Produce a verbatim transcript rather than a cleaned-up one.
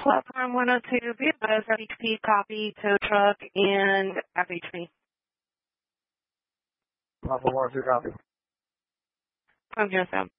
Platform one oh two, be advised, F H P, copy, tow truck, and F H P. Platform one oh two, copy. I'm here, Sam.